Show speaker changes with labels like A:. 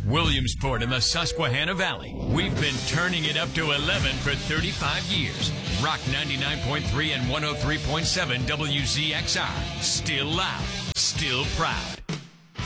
A: Williamsport in the Susquehanna Valley. We've been turning it up to 11 for 35 years. Rock 99.3 and 103.7 WZXR. Still loud, still proud.